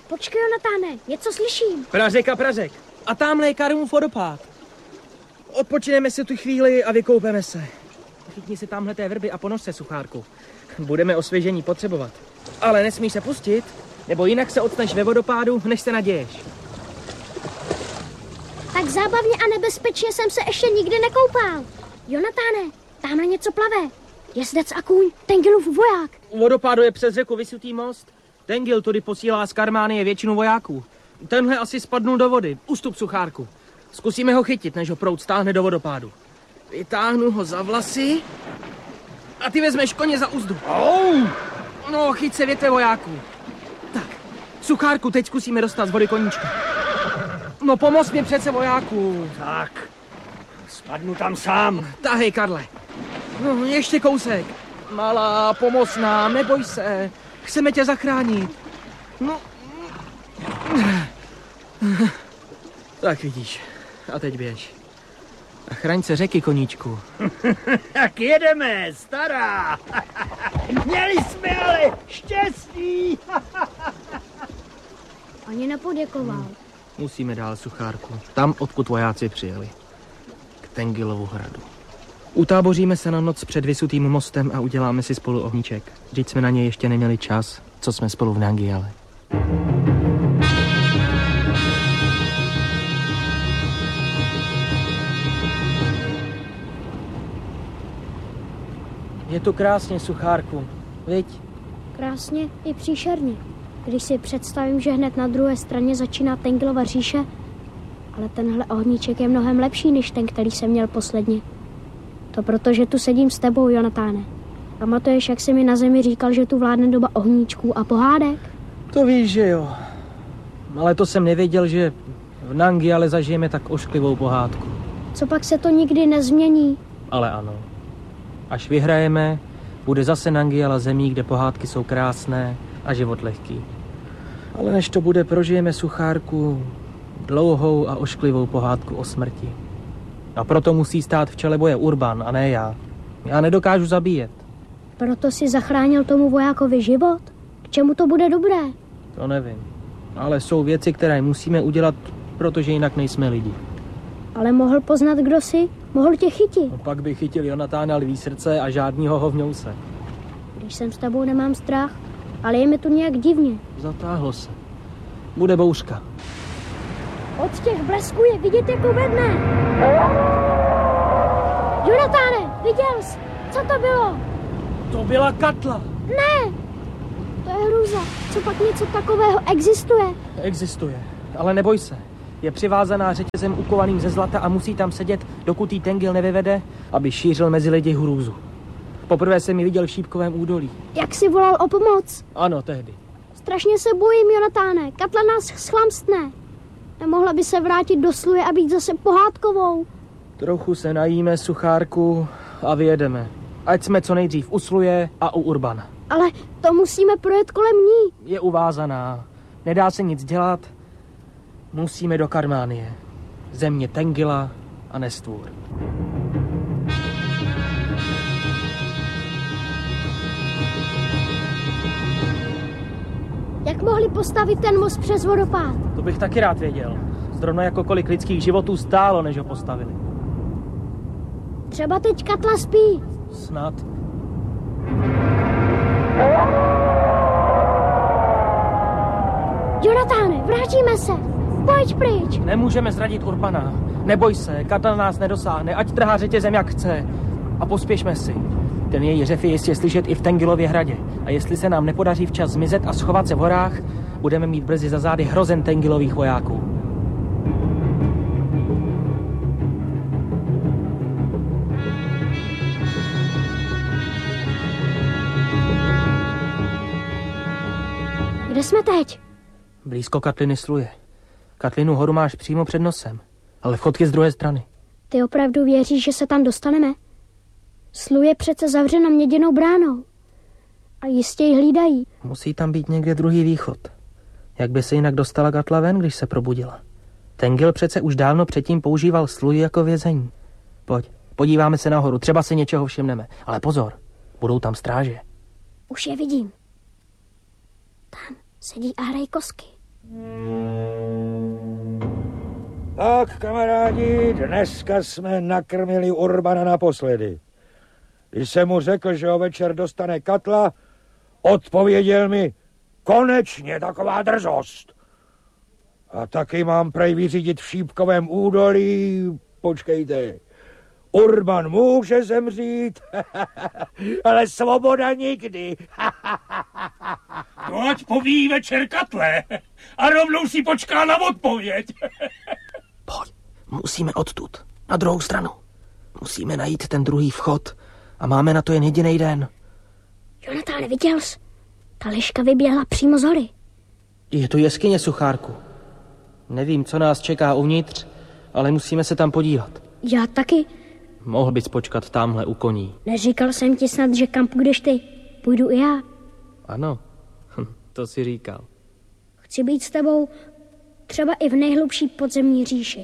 Počkej, Jonatáne, něco slyším. Prařek. A tamhle je Karumův vodopád. Odpočineme si tu chvíli a vykoupeme se. Chytni si tamhle té vrby a ponož se, suchárku. Budeme osvěžení potřebovat. Ale nesmíš se pustit, nebo jinak se octneš ve vodopádu, než se naděješ. Tak zábavně a nebezpečně jsem se ještě nikdy nekoupal. Jonatáne, tamhle něco plave. Jezdec a kůň, Tengilův voják. U vodopádu je přes řeku vysutý most. Tengil tudy posílá z Karmánie většinu vojáků. Tenhle asi spadnul do vody. Ustup, suchárku. Zkusíme ho chytit, než ho proud stáhne do vodopádu. Vytáhnu ho za vlasy a ty vezmeš koně za uzdu. No, chyť se, větve vojáků. Tak, suchárku, teď zkusíme dostat z vody koníčka. No, pomoz mi přece, vojáků. Tak, spadnu tam sám. Tahej, Karle. No, ještě kousek. Malá, pomoz nám, neboj se. Chceme tě zachránit. No. Tak vidíš. A teď běž. A chraň se řeky, koníčku. Tak jedeme, stará. Měli jsme ale štěstí. Ani nepoděkoval. Musíme dál, suchárku. Tam, odkud vojáci přijeli. K Tengilovu hradu. Utáboříme se na noc před vysutým mostem a uděláme si spolu ohníček. Vždyť jsme na něj ještě neměli čas, co jsme spolu v Nangiale. Je tu krásně, suchárku. Viď? Krásně i příšerně. Když si představím, že hned na druhé straně začíná Tengilova říše, ale tenhle ohníček je mnohem lepší než ten, který jsem měl posledně. To proto, že tu sedím s tebou, Jonatáne. Pamatuješ, jak jsi mi na zemi říkal, že tu vládne doba ohníčků a pohádek? To víš, že jo. Ale to jsem nevěděl, že v Nangiale zažijeme tak ošklivou pohádku. Co pak se to nikdy nezmění? Ale ano. Až vyhrajeme, bude zase Nangiala zemí, kde pohádky jsou krásné a život lehký. Ale než to bude, prožijeme, suchárku, dlouhou a ošklivou pohádku o smrti. A proto musí stát v čele boje Urban, a ne já. Já nedokážu zabíjet. Proto si zachránil tomu vojákovi život? K čemu to bude dobré? To nevím. Ale jsou věci, které musíme udělat, protože jinak nejsme lidi. Ale mohl poznat, kdo jsi? Mohl tě chytit? No, pak by chytil Jonatána lví srdce a žádnýho hovňouse. Když jsem s tebou, nemám strach, ale je mi tu nějak divně. Zatáhlo se. Bude bouřka. Od těch blesků je vidět jako ve dne. Jonatáne, viděl jsi? Co to bylo? To byla Katla. Ne! To je hrůza. Co pak něco takového existuje? Existuje, ale neboj se. Je přivázaná řetězem ukovaným ze zlata a musí tam sedět, dokud jí Tengil nevyvede, aby šířil mezi lidi hrůzu. Poprvé jsem ji viděl v Šípkovém údolí. Jak jsi volal o pomoc? Ano, tehdy. Strašně se bojím, Jonatáne. Katla nás schlamstne. Nemohla by se vrátit do Sluje a být zase pohádkovou. Trochu se najíme, suchárku, a vyjedeme. Ať jsme co nejdřív u Sluje a u Urbana. Ale to musíme projet kolem ní. Je uvázaná. Nedá se nic dělat. Musíme do Karmánie. Země Tengila a Nestvůr. Jak mohli postavit ten most přes vodopád? To bych taky rád věděl. Zrovna jako kolik lidských životů stálo, než ho postavili. Třeba teď Katla spí. Snad. Jonatáne, vrátíme se. Pojď pryč. Nemůžeme zradit Urbana. Neboj se, Katla nás nedosáhne, ať trhá řetězem jak chce. A pospěšme si. Ten její řev je jistě slyšet i v Tengilově hradě. A jestli se nám nepodaří včas zmizet a schovat se v horách, budeme mít brzy za zády hrozen Tengilových vojáků. Kde jsme teď? Blízko Katliny Sluje. Katlinu horu máš přímo před nosem, ale vchod je z druhé strany. Ty opravdu věříš, že se tam dostaneme? Sluje přece zavřena měděnou bránou. A jistě ji hlídají. Musí tam být někde druhý východ. Jak by se jinak dostala Katla ven, když se probudila? Tengil přece už dávno předtím používal Sluji jako vězení. Pojď, podíváme se nahoru, třeba se něčeho všimneme. Ale pozor, budou tam stráže. Už je vidím. Tam sedí a hrají kosky. Tak, kamarádi, dneska jsme nakrmili Urbana naposledy. Když jsem mu řekl, že o večer dostane Katla, odpověděl mi, konečně taková drzost. A taky mám prej vyřídit v Šípkovém údolí, počkejte, Urban může zemřít, ale svoboda nikdy. No ať poví večer Katle a rovnou si počká na odpověď. Pojď, musíme odtud, na druhou stranu. Musíme najít ten druhý vchod a máme na to jen jediný den. Jonatáne, viděl jsi? Ta liška vyběhla přímo z hory. Je to jeskyně, Suchárku. Nevím, co nás čeká uvnitř, ale musíme se tam podívat. Já taky. Mohl bys počkat tamhle u koní. Neříkal jsem ti snad, že kam půjdeš ty? Půjdu i já. Ano, to si říkal. Chci být s tebou třeba i v nejhlubší podzemní říši.